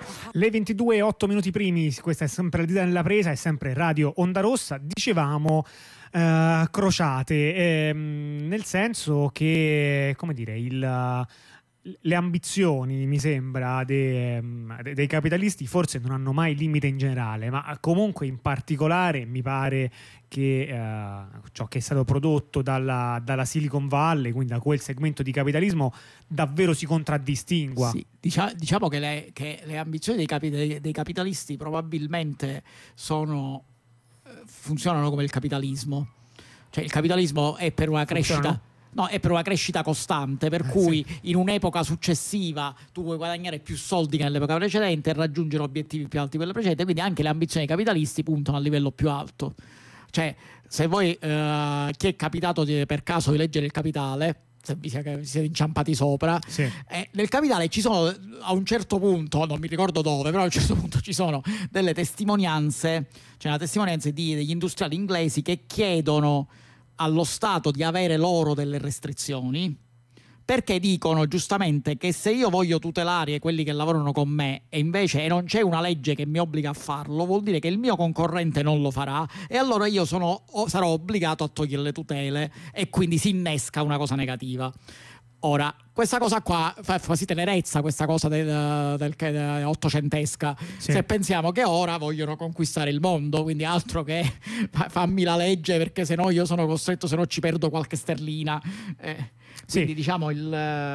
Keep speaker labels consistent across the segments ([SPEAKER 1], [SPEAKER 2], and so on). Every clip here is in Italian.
[SPEAKER 1] Le 22 e 8 minuti primi, questa è sempre la dita nella presa, è sempre Radio Onda Rossa. Dicevamo crociate, nel senso che, come dire, le ambizioni, mi sembra, dei capitalisti forse non hanno mai limite in generale, ma comunque in particolare mi pare che ciò che è stato prodotto dalla Silicon Valley, quindi da quel segmento di capitalismo, davvero si contraddistingua.
[SPEAKER 2] Sì, diciamo che le ambizioni dei capitalisti probabilmente funzionano come il capitalismo. Cioè il capitalismo è per una crescita. No, è per una crescita costante, per cui sì, in un'epoca successiva tu vuoi guadagnare più soldi che nell'epoca precedente e raggiungere obiettivi più alti di quella precedente, quindi anche le ambizioni dei capitalisti puntano a livello più alto. Cioè, se voi chi è capitato per caso di leggere Il Capitale, se vi siete inciampati sopra,
[SPEAKER 1] sì,
[SPEAKER 2] nel Capitale ci sono, a un certo punto, non mi ricordo dove, però a un certo punto ci sono delle testimonianze, cioè una testimonianza degli industriali inglesi che chiedono allo Stato di avere loro delle restrizioni, perché dicono giustamente che se io voglio tutelare quelli che lavorano con me e invece non c'è una legge che mi obbliga a farlo, vuol dire che il mio concorrente non lo farà e allora io sarò obbligato a togliere le tutele e quindi si innesca una cosa negativa. Ora, questa cosa qua fa quasi tenerezza, questa cosa del ottocentesca, sì, se pensiamo che ora vogliono conquistare il mondo, quindi altro che fammi la legge perché sennò io sono costretto, sennò ci perdo qualche sterlina. Quindi sì, diciamo il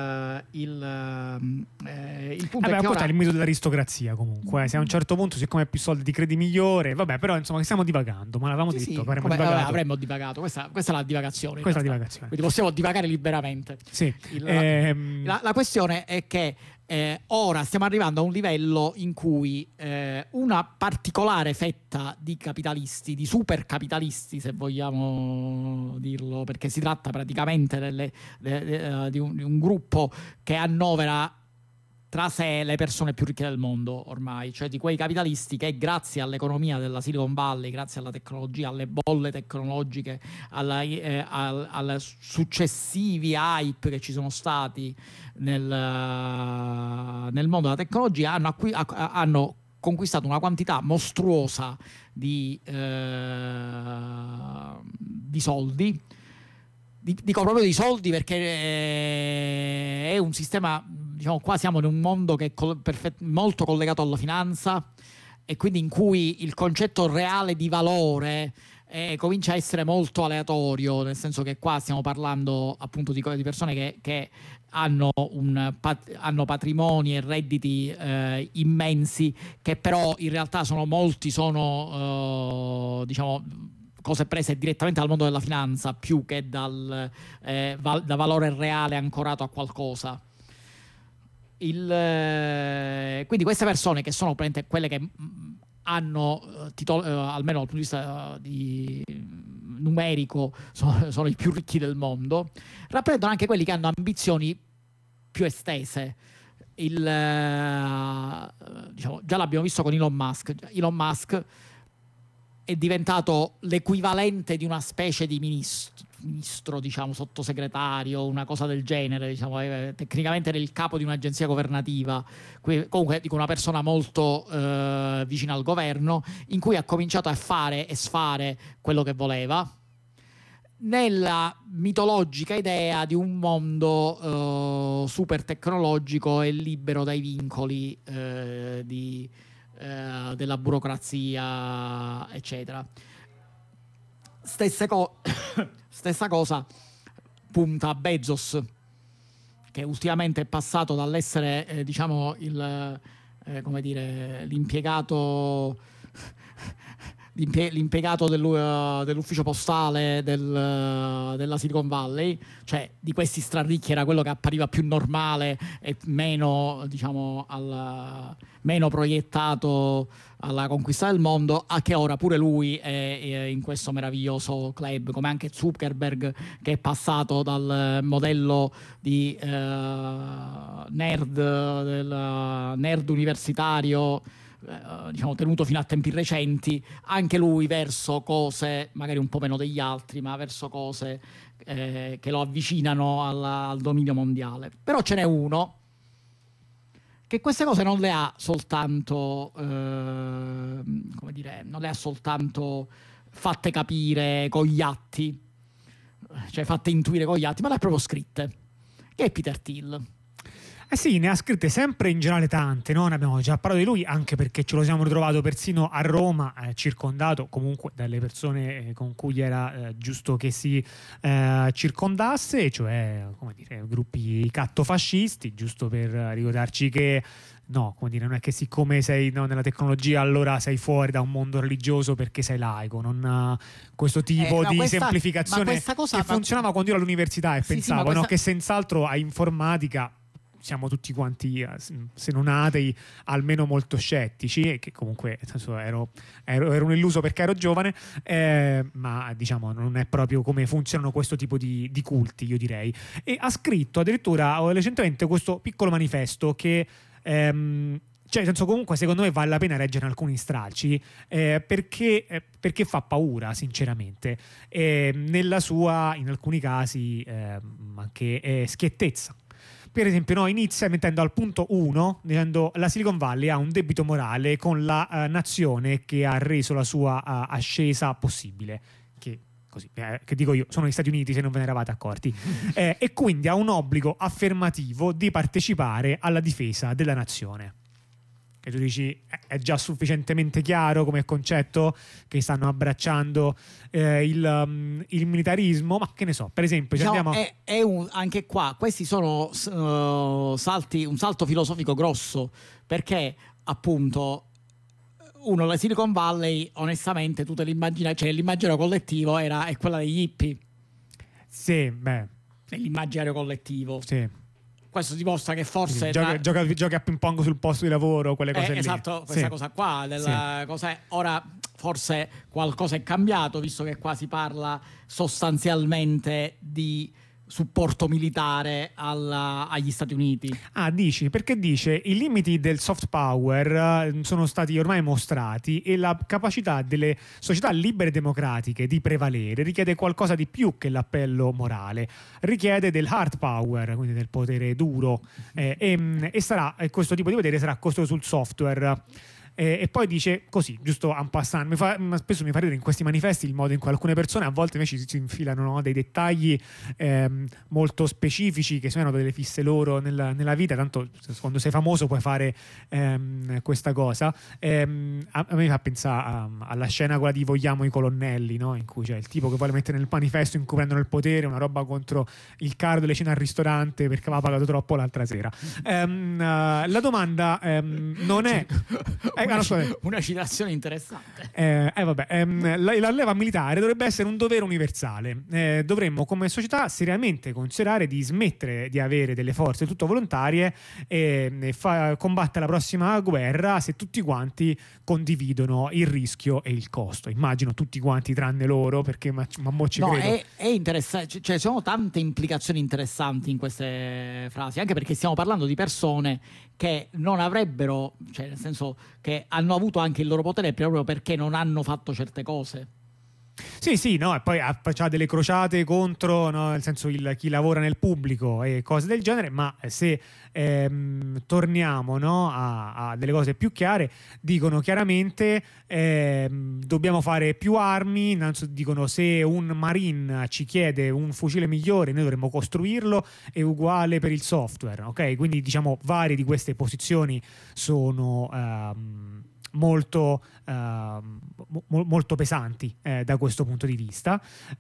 [SPEAKER 2] punto è che ora
[SPEAKER 1] è il mito dell'aristocrazia comunque, se a un certo punto siccome hai più soldi ti credi migliore, vabbè, però insomma stiamo divagando, ma l'avevamo detto,
[SPEAKER 2] avremmo divagato, questa è la divagazione, quindi possiamo divagare liberamente.
[SPEAKER 1] Sì.
[SPEAKER 2] La questione è che ora stiamo arrivando a un livello in cui una particolare fetta di capitalisti, di super capitalisti se vogliamo dirlo, perché si tratta praticamente di un gruppo che annovera tra sé le persone più ricche del mondo ormai, cioè di quei capitalisti che grazie all'economia della Silicon Valley, grazie alla tecnologia, alle bolle tecnologiche, alle successivi hype che ci sono stati nel mondo della tecnologia, hanno conquistato una quantità mostruosa di soldi. Dico proprio di soldi perché è un sistema, diciamo, qua siamo in un mondo che è molto collegato alla finanza e quindi in cui il concetto reale di valore comincia a essere molto aleatorio, nel senso che qua stiamo parlando appunto di persone che hanno patrimoni e redditi immensi, che però in realtà sono diciamo cose prese direttamente dal mondo della finanza più che da valore reale ancorato a qualcosa. Quindi queste persone, che sono quelle che hanno almeno dal punto di vista numerico sono i più ricchi del mondo, rappresentano anche quelli che hanno ambizioni più estese. Diciamo, già l'abbiamo visto con Elon Musk è diventato l'equivalente di una specie di ministro, diciamo, sottosegretario, una cosa del genere, diciamo, tecnicamente era il capo di un'agenzia governativa, comunque dico una persona molto vicina al governo, in cui ha cominciato a fare e sfare quello che voleva, nella mitologica idea di un mondo super tecnologico e libero dai vincoli della burocrazia, eccetera. Stessa cosa punta a Bezos, che ultimamente è passato dall'essere diciamo l'impiegato dell'ufficio postale della Silicon Valley, cioè di questi straricchi era quello che appariva più normale e meno, diciamo, meno proiettato alla conquista del mondo, a che ora pure lui è in questo meraviglioso club, come anche Zuckerberg, che è passato dal modello di nerd universitario, diciamo tenuto fino a tempi recenti, anche lui verso cose magari un po' meno degli altri, ma verso cose che lo avvicinano al dominio mondiale. Però ce n'è uno che queste cose non le ha soltanto, come dire, non le ha soltanto fatte capire con gli atti, cioè fatte intuire con gli atti, ma le ha proprio scritte, che è Peter Thiel.
[SPEAKER 1] Eh sì, ne ha scritte sempre in generale tante, no? Ne abbiamo già parlato di lui, anche perché ce lo siamo ritrovato persino a Roma, circondato comunque dalle persone con cui era giusto che si circondasse, cioè, come dire, gruppi cattofascisti, giusto per ricordarci che no, come dire, non è che siccome sei nella tecnologia allora sei fuori da un mondo religioso perché sei laico, non questo tipo di semplificazione che funzionava quando io ero all'università e
[SPEAKER 2] sì,
[SPEAKER 1] pensavo
[SPEAKER 2] sì,
[SPEAKER 1] no, che senz'altro a informatica siamo tutti quanti, se non atei, almeno molto scettici, e che comunque ero un illuso perché ero giovane, ma diciamo non è proprio come funzionano questo tipo di culti, io direi. E ha scritto addirittura recentemente questo piccolo manifesto che cioè, nel senso, comunque, secondo me vale la pena leggere alcuni stralci perché fa paura, sinceramente, nella sua, in alcuni casi, anche schiettezza. Per esempio, no, inizia mettendo al punto 1, dicendo la Silicon Valley ha un debito morale con la nazione che ha reso la sua ascesa possibile. Che così, che dico io, sono gli Stati Uniti, se non ve ne eravate accorti. E quindi ha un obbligo affermativo di partecipare alla difesa della nazione. Che tu dici è già sufficientemente chiaro come concetto che stanno abbracciando il militarismo, ma che ne so, per esempio
[SPEAKER 2] diciamo, anche qua questi sono un salto filosofico grosso, perché appunto la Silicon Valley onestamente tu te l'immagini, cioè l'immaginario collettivo è quella degli hippie.
[SPEAKER 1] Sì, beh,
[SPEAKER 2] nell'immaginario collettivo,
[SPEAKER 1] sì.
[SPEAKER 2] Questo dimostra che forse
[SPEAKER 1] giochi a ping pong sul posto di lavoro, quelle cose lì.
[SPEAKER 2] Esatto, questa cosa qua ora forse qualcosa è cambiato, visto che qua si parla sostanzialmente di supporto militare agli Stati Uniti.
[SPEAKER 1] Dici, perché dice i limiti del soft power sono stati ormai mostrati e la capacità delle società libere e democratiche di prevalere richiede qualcosa di più che l'appello morale, richiede del hard power, quindi del potere duro, e questo tipo di potere sarà costruito sul software. E poi dice così, giusto en passant, spesso mi fa ridere in questi manifesti il modo in cui alcune persone a volte invece si infilano, no, dei dettagli molto specifici che sono delle fisse loro nella vita, tanto quando sei famoso puoi fare questa cosa. A me fa pensare alla scena quella di Vogliamo i colonnelli, no? In cui c'è il tipo che vuole mettere nel manifesto in cui prendono il potere, una roba contro il caro delle cene al ristorante perché aveva pagato troppo l'altra sera. La domanda non è
[SPEAKER 2] una citazione interessante.
[SPEAKER 1] La leva militare dovrebbe essere un dovere universale. Dovremmo come società seriamente considerare di smettere di avere delle forze tutto volontarie e combattere la prossima guerra se tutti quanti condividono il rischio e il costo. Immagino tutti quanti tranne loro, perché ma ci credo.
[SPEAKER 2] È interessante, cioè, ci sono tante implicazioni interessanti in queste frasi, anche perché stiamo parlando di persone che non avrebbero, cioè nel senso che hanno avuto anche il loro potere proprio perché non hanno fatto certe cose.
[SPEAKER 1] Sì, no, e poi c'ha delle crociate contro, no, nel senso chi lavora nel pubblico e cose del genere, ma se torniamo, no, a delle cose più chiare, dicono chiaramente dobbiamo fare più armi, innanzitutto dicono se un marine ci chiede un fucile migliore noi dovremmo costruirlo, è uguale per il software, ok? Quindi diciamo varie di queste posizioni sono molto pesanti da questo punto di vista,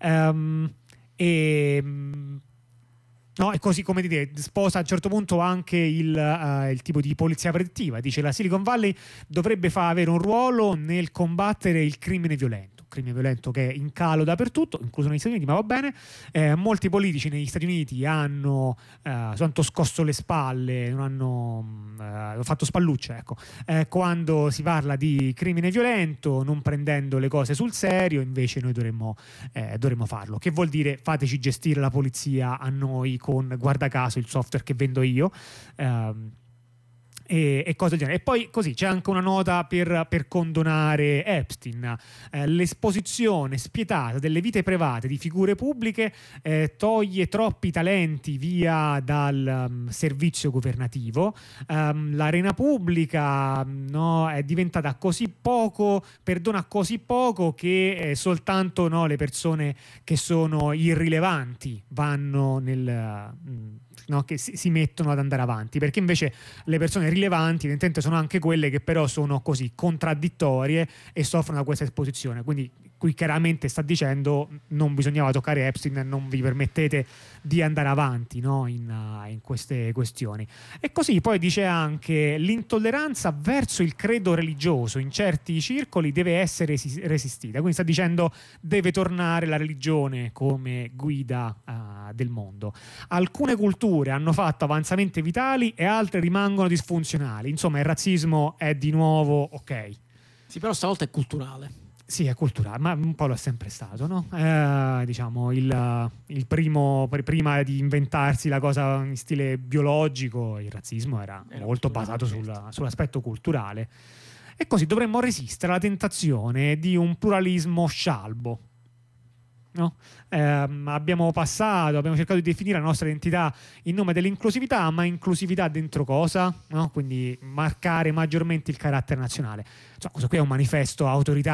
[SPEAKER 1] no, e così come dire, sposa a un certo punto anche il tipo di polizia predittiva. Dice la Silicon Valley dovrebbe avere un ruolo nel combattere il crimine violento che è in calo dappertutto, incluso negli Stati Uniti, ma va bene. Molti politici negli Stati Uniti hanno soltanto scosso le spalle, non hanno fatto spallucce, ecco, quando si parla di crimine violento, non prendendo le cose sul serio. Invece noi dovremmo farlo. Che vuol dire fateci gestire la polizia a noi con, guarda caso, il software che vendo io. e cose del genere. E poi così c'è anche una nota per condonare Epstein. L'esposizione spietata delle vite private di figure pubbliche toglie troppi talenti via dal servizio governativo. L'arena pubblica, no, è diventata così poco, perdona così poco che soltanto, no, le persone che sono irrilevanti vanno no, che si mettono ad andare avanti, perché invece le persone rilevanti evidentemente sono anche quelle che però sono così contraddittorie e soffrono da questa esposizione. Quindi qui chiaramente sta dicendo non bisognava toccare Epstein, non vi permettete di andare avanti, no, in queste questioni. E così poi dice anche l'intolleranza verso il credo religioso in certi circoli deve essere resistita, quindi sta dicendo deve tornare la religione come guida del mondo. Alcune culture hanno fatto avanzamenti vitali e altre rimangono disfunzionali. Insomma, il razzismo è di nuovo ok.
[SPEAKER 2] Sì, però stavolta è culturale.
[SPEAKER 1] Sì, è culturale, ma un po' lo è sempre stato, no? Diciamo, il primo, prima di inventarsi la cosa in stile biologico, il razzismo era molto basato sull'aspetto culturale. E così dovremmo resistere alla tentazione di un pluralismo scialbo. No? Abbiamo cercato di definire la nostra identità in nome dell'inclusività, ma inclusività dentro cosa? No? Quindi marcare maggiormente il carattere nazionale. Insomma, questo qui è un manifesto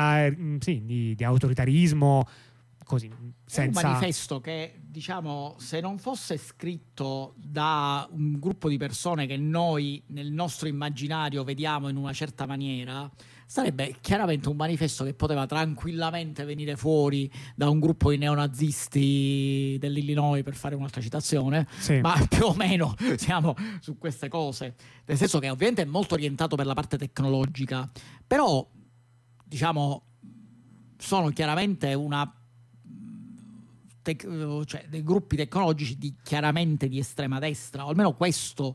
[SPEAKER 1] di autoritarismo, così, senza...
[SPEAKER 2] È un manifesto che, diciamo, se non fosse scritto da un gruppo di persone che noi nel nostro immaginario vediamo in una certa maniera, sarebbe chiaramente un manifesto che poteva tranquillamente venire fuori da un gruppo di neonazisti dell'Illinois, per fare un'altra citazione,
[SPEAKER 1] sì.
[SPEAKER 2] Ma più o meno siamo su queste cose, nel senso che ovviamente è molto orientato per la parte tecnologica, però diciamo sono chiaramente cioè dei gruppi tecnologici chiaramente di estrema destra, o almeno questo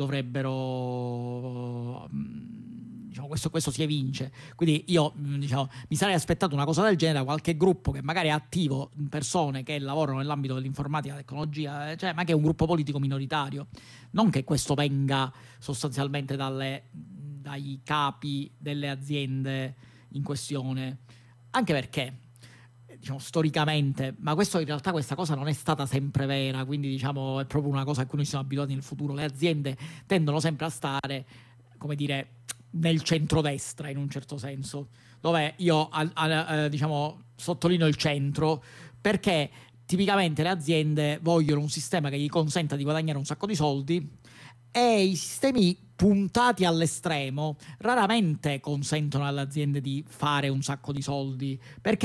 [SPEAKER 2] dovrebbero, diciamo, questo si evince. Quindi io, diciamo, mi sarei aspettato una cosa del genere da qualche gruppo che magari è attivo, persone che lavorano nell'ambito dell'informatica, tecnologia, cioè, ma che è un gruppo politico minoritario, non che questo venga sostanzialmente dai capi delle aziende in questione, anche perché, diciamo, storicamente, ma questo in realtà questa cosa non è stata sempre vera, quindi diciamo è proprio una cosa a cui noi siamo abituati nel futuro. Le aziende tendono sempre a stare, come dire, nel centrodestra, in un certo senso, dove io diciamo sottolineo il centro, perché tipicamente le aziende vogliono un sistema che gli consenta di guadagnare un sacco di soldi, e i sistemi puntati all'estremo raramente consentono alle aziende di fare un sacco di soldi,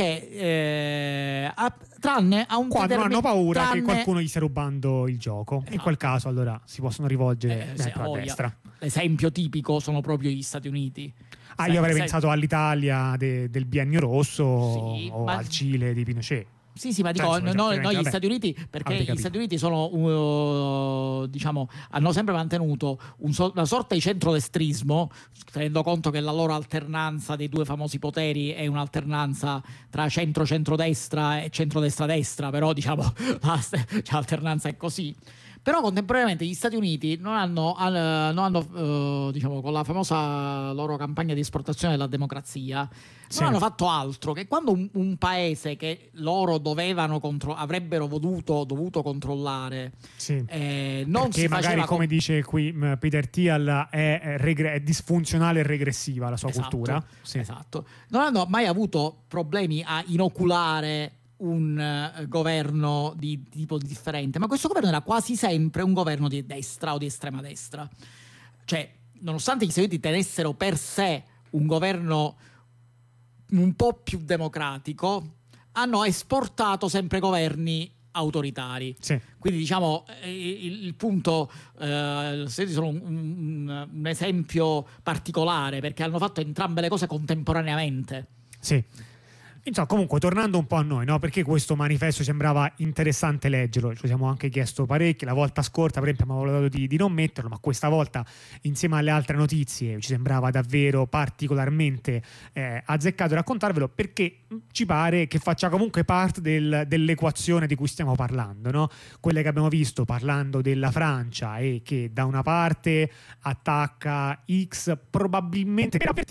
[SPEAKER 2] perché tranne a un
[SPEAKER 1] quando hanno paura che qualcuno gli stia rubando il gioco. In quel caso allora si possono rivolgere a destra.
[SPEAKER 2] L'esempio tipico sono proprio gli Stati Uniti.
[SPEAKER 1] Io avrei pensato all'Italia del biennio rosso,
[SPEAKER 2] sì,
[SPEAKER 1] o al Cile di Pinochet.
[SPEAKER 2] Sì, ma dico, gli Stati Uniti, perché gli Stati Uniti sono, diciamo, hanno sempre mantenuto una sorta di centrodestrismo, tenendo conto che la loro alternanza dei due famosi poteri è un'alternanza tra centrodestra e centrodestra-destra, però diciamo l'alternanza è così. Però contemporaneamente gli Stati Uniti non hanno diciamo, con la famosa loro campagna di esportazione della democrazia, non hanno fatto altro che quando un paese che loro avrebbero dovuto controllare, non
[SPEAKER 1] perché
[SPEAKER 2] si
[SPEAKER 1] magari,
[SPEAKER 2] faceva
[SPEAKER 1] come dice qui Peter Thiel, è disfunzionale e regressiva la sua cultura. Sì.
[SPEAKER 2] Esatto. Non hanno mai avuto problemi a inoculare un governo di tipo differente, ma questo governo era quasi sempre un governo di destra o di estrema destra. Cioè, nonostante gli Stati Uniti tenessero per sé un governo un po' più democratico, hanno esportato sempre governi autoritari.
[SPEAKER 1] Sì.
[SPEAKER 2] Quindi diciamo il punto, sono un esempio particolare, perché hanno fatto entrambe le cose contemporaneamente.
[SPEAKER 1] Sì. Insomma, comunque, tornando un po' a noi, no? Perché questo manifesto sembrava interessante leggerlo, ci siamo anche chiesto parecchio. La volta scorsa, per esempio, abbiamo valutato di non metterlo, ma questa volta, insieme alle altre notizie, ci sembrava davvero particolarmente azzeccato raccontarvelo, perché ci pare che faccia comunque parte dell'equazione di cui stiamo parlando, no? Quelle che abbiamo visto parlando della Francia e che da una parte attacca X probabilmente per avvertire